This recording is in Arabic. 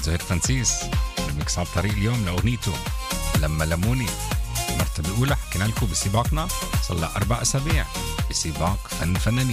زهير فرانسيس الميكس على الطريق اليوم لأغنيته لما لموني. المرتبة الأولى حكينا لكم بسباقنا، صار لها 4 أسابيع بسباق فن فنانين.